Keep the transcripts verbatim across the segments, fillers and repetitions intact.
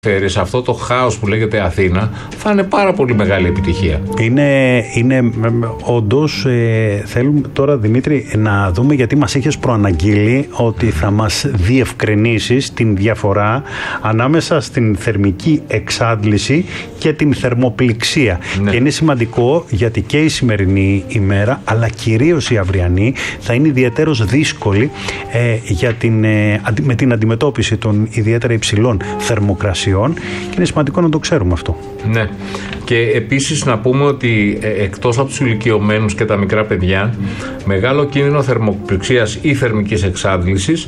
σε αυτό το χάος που λέγεται Αθήνα, θα είναι πάρα πολύ μεγάλη επιτυχία. Είναι, είναι όντως, ε, θέλουμε τώρα, Δημήτρη, να δούμε, γιατί μας είχες προαναγγείλει ότι θα μας διευκρινίσεις την διαφορά ανάμεσα στην θερμική εξάντληση και την θερμοπληξία. Ναι. Και είναι σημαντικό, γιατί και η σημερινή ημέρα, αλλά κυρίως η αυριανή, θα είναι ιδιαίτερος δύσκολη ε, για την, ε, με την αντιμετώπιση των ιδιαίτερα υψηλών θερμοκρασιών. Και είναι σημαντικό να το ξέρουμε αυτό. Ναι. Και επίσης να πούμε ότι ε, εκτός από τους ηλικιωμένους και τα μικρά παιδιά, μεγάλο κίνδυνο θερμοπληξίας ή θερμικής εξάντλησης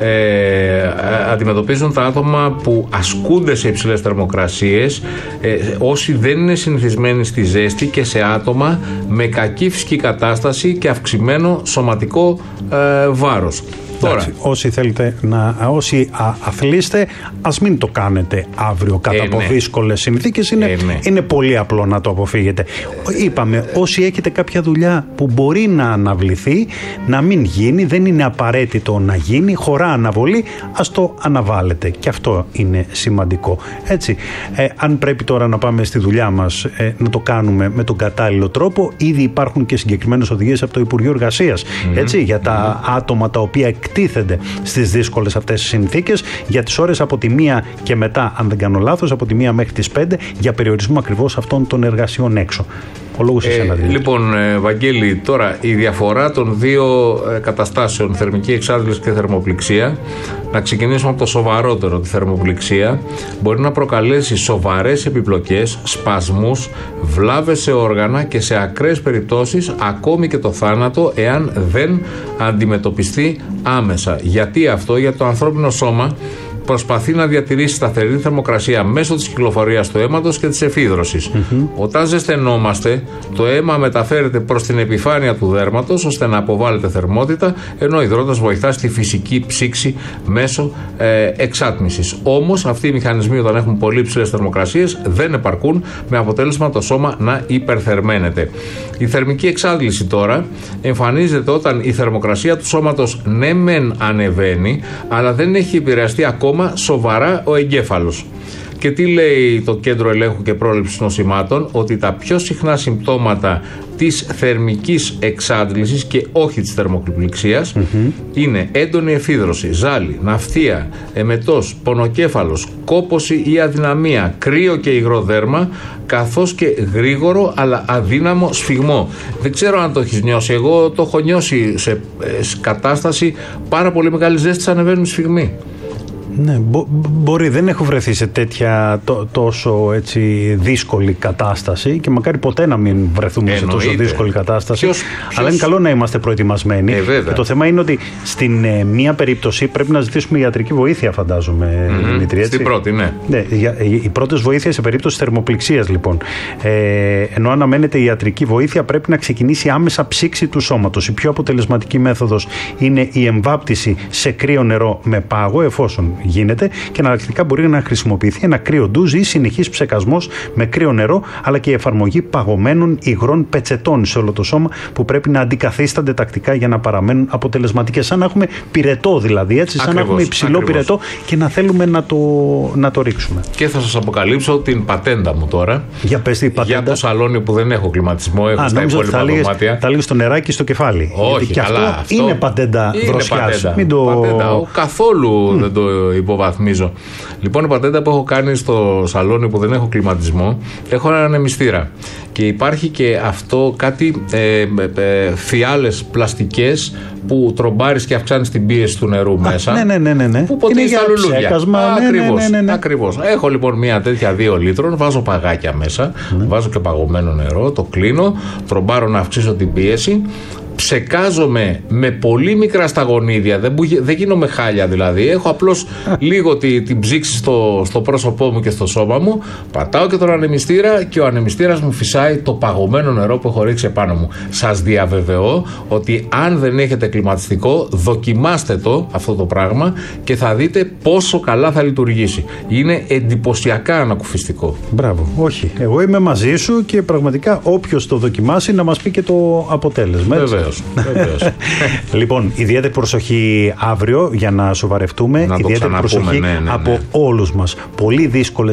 ε, αντιμετωπίζουν τα άτομα που ασκούνται σε υψηλές θερμοκρασίες, ε, όσοι δεν είναι συνηθισμένοι στη ζέστη, και σε άτομα με κακή φυσική κατάσταση και αυξημένο σωματικό ε, βάρος. Εντάξει, όσοι θέλετε να, όσοι α, αθλείστε, ας μην το κάνετε αύριο κατά ε, από ναι. δύσκολες συνθήκες. Είναι, ε, ναι. είναι πολύ απλό να το αποφύγετε. Είπαμε, όσοι έχετε κάποια δουλειά που μπορεί να αναβληθεί, να μην γίνει, δεν είναι απαραίτητο να γίνει, χωρά αναβολή, ας το αναβάλλετε. Και αυτό είναι σημαντικό. Έτσι, ε, αν πρέπει τώρα να πάμε στη δουλειά μας, ε, να το κάνουμε με τον κατάλληλο τρόπο, ήδη υπάρχουν και συγκεκριμένες οδηγίες από το Υπουργείο Εργασίας, mm-hmm. έτσι, για τα mm-hmm. άτομα τα οποία εκτίθενται στις δύσκολες αυτές τις συνθήκες, για τις ώρες από τη μία και μετά, αν δεν κάνω λάθος, από τη μία μέχρι τις πέντε, για περιορισμό ακριβώς αυτών των εργασιών έξω. Ο λόγος ε, εσένα, δηλαδή. Λοιπόν, ε, Βαγγέλη, τώρα η διαφορά των δύο ε, καταστάσεων, θερμική εξάντληση και θερμοπληξία, να ξεκινήσουμε από το σοβαρότερο, τη θερμοπληξία, μπορεί να προκαλέσει σοβαρές επιπλοκές, σπασμούς, βλάβες σε όργανα και σε ακραίες περιπτώσεις ακόμη και το θάνατο, εάν δεν αντιμετωπιστεί άμεσα. Γιατί αυτό? Γιατί το ανθρώπινο σώμα προσπαθεί να διατηρήσει σταθερή θερμοκρασία μέσω της κυκλοφορίας του αίματος και της εφίδρωσης. Mm-hmm. Όταν ζεσθενόμαστε, το αίμα μεταφέρεται προς την επιφάνεια του δέρματος ώστε να αποβάλλεται θερμότητα, ενώ ο υδρότας βοηθά στη φυσική ψήξη μέσω ε, εξάτμισης. Όμως αυτοί οι μηχανισμοί, όταν έχουν πολύ υψηλές θερμοκρασίες, δεν επαρκούν, με αποτέλεσμα το σώμα να υπερθερμαίνεται. Η θερμική εξάντληση τώρα εμφανίζεται όταν η θερμοκρασία του σώματος ναι μεν ανεβαίνει, αλλά δεν έχει επηρεαστεί ακόμα σοβαρά ο εγκέφαλος. Και τι λέει το Κέντρο Ελέγχου και Πρόληψης Νοσημάτων? Ότι τα πιο συχνά συμπτώματα της θερμικής εξάντλησης και όχι της θερμοπληξίας mm-hmm. είναι έντονη εφίδρωση, ζάλι, ναυτία, εμετός, πονοκέφαλος, κόπωση ή αδυναμία, κρύο και υγρό δέρμα, καθώς και γρήγορο αλλά αδύναμο σφιγμό. Δεν ξέρω αν το έχεις νιώσει. Εγώ το έχω νιώσει σε, σε κατάσταση πάρα πολύ μεγάλη ζέστη, ανεβαίνουν οι σφιγμοί. Ναι, μπο, μπορεί, δεν έχω βρεθεί σε τέτοια τό, τόσο έτσι δύσκολη κατάσταση, και μακάρι ποτέ να μην βρεθούμε Εννοείται. σε τόσο δύσκολη κατάσταση. Ποιος, ποιος... Αλλά είναι καλό να είμαστε προετοιμασμένοι. Ε, και το θέμα είναι ότι στην ε, μία περίπτωση πρέπει να ζητήσουμε ιατρική βοήθεια, φαντάζομαι, mm-hmm. Δημήτρη. Στην πρώτη, ναι. ναι για, οι πρώτες βοήθειες σε περίπτωση θερμοπληξίας, λοιπόν. Ε, ενώ αναμένεται η ιατρική βοήθεια, πρέπει να ξεκινήσει άμεσα ψήξη του σώματος. Η πιο αποτελεσματική μέθοδος είναι η εμβάπτιση σε κρύο νερό με πάγο, εφόσον γίνεται, και εναλλακτικά μπορεί να χρησιμοποιηθεί ένα κρύο ντουζ ή συνεχής ψεκασμός με κρύο νερό, αλλά και η εφαρμογή παγωμένων υγρών πετσετών σε όλο το σώμα, που πρέπει να αντικαθίστανται τακτικά για να παραμένουν αποτελεσματικές. Σαν να έχουμε πυρετό, δηλαδή, έτσι, σαν ακριβώς, να έχουμε υψηλό ακριβώς. πυρετό και να θέλουμε να το, να το ρίξουμε. Και θα σας αποκαλύψω την πατέντα μου τώρα. Για πες την πατέντα. Για το σαλόνι που δεν έχω κλιματισμό, έχω Α, στα υπόλοιπα δωμάτια. Θα λύγεις το νεράκι στο κεφάλι. Όχι, και καλά, αυτό, αυτό είναι πατέντα δροσιάς. Μην το... πατέντα. Καθόλου mm. δεν το υποβαθμίζω. Λοιπόν, η πατέντα που έχω κάνει στο σαλόνι που δεν έχω κλιματισμό, έχω έναν ανεμιστήρα. Και υπάρχει και αυτό κάτι ε, ε, φιάλες πλαστικές που τρομπάρεις και αυξάνεις την πίεση του νερού μέσα. Α, ναι, ναι, ναι, ναι. Που ποτίζεις τα λουλούδια. Ψέκασμα, ακριβώς, ναι, ναι, ναι, ναι. ακριβώς. Έχω λοιπόν μια τέτοια δύο λίτρων, βάζω παγάκια μέσα, ναι. βάζω και παγωμένο νερό, το κλείνω, τρομπάρω να αυξήσω την πίεση. Ψεκάζομαι με πολύ μικρά σταγονίδια, δεν, δεν γίνομαι χάλια δηλαδή. Έχω απλώς λίγο τη, την ψήξη στο, στο πρόσωπό μου και στο σώμα μου. Πατάω και τον ανεμιστήρα και ο ανεμιστήρας μου φυσάει το παγωμένο νερό που έχω ρίξει επάνω μου. Σας διαβεβαιώ ότι αν δεν έχετε κλιματιστικό, δοκιμάστε το αυτό το πράγμα και θα δείτε πόσο καλά θα λειτουργήσει. Είναι εντυπωσιακά ανακουφιστικό. Μπράβο, όχι. Εγώ είμαι μαζί σου και πραγματικά όποιος το δοκιμάσει να μας πει και το αποτέλεσμα. Βεβαίως. Λοιπόν, ιδιαίτερη προσοχή αύριο για να σοβαρευτούμε. Να ιδιαίτερη προσοχή ναι, ναι, ναι. από όλους μας. Πολύ δύσκολες